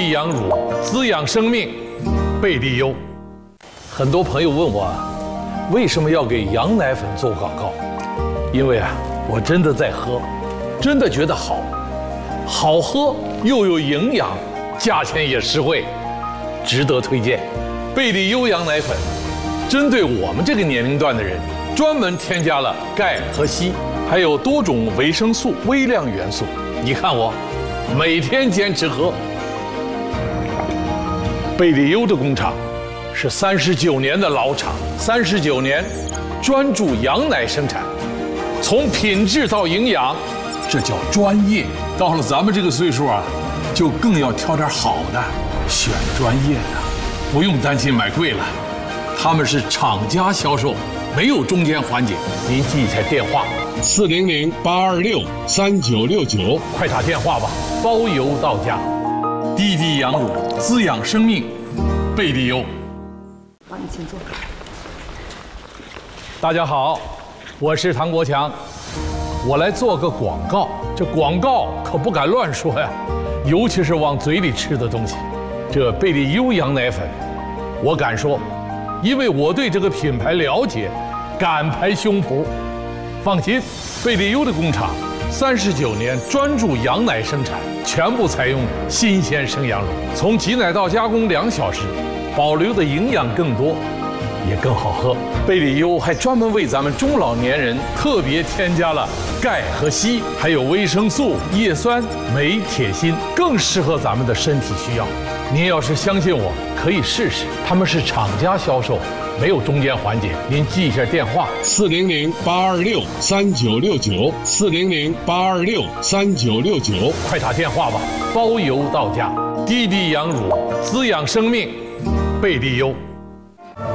地养乳，滋养生命，贝利优。很多朋友问我为什么要给羊奶粉做广告？因为我真的在喝，真的觉得好，好喝又有营养，价钱也实惠，值得推荐。贝利优羊奶粉针对我们这个年龄段的人，专门添加了钙和硒，还有多种维生素、微量元素。你看我每天坚持喝。贝利优的工厂是39年的老厂，39年专注羊奶生产，从品质到营养，这叫专业。到了咱们这个岁数就更要挑点好的，选专业的，不用担心买贵了。他们是厂家销售，没有中间环节。您记一下电话 400-826-3969， 快打电话吧，包邮到家。滴滴养乳，滋养生命，贝利优。 好，你请坐。 大家好，我是唐国强，我来做个广告。这广告可不敢乱说呀，尤其是往嘴里吃的东西。这贝利优羊奶粉，我敢说，因为我对这个品牌了解，敢拍胸脯。放心，贝利优的工厂39年专注羊奶生产，全部采用新鲜生羊乳，从挤奶到加工2小时，保留的营养更多，也更好喝。贝利优还专门为咱们中老年人特别添加了钙和硒，还有维生素、叶酸、镁、铁、锌，更适合咱们的身体需要。您要是相信我，可以试试。他们是厂家销售，没有中间环节。您记一下电话 400-826-3969，400-826-3969， 快打电话吧，包邮到家。滴滴养乳，滋养生命，贝利优。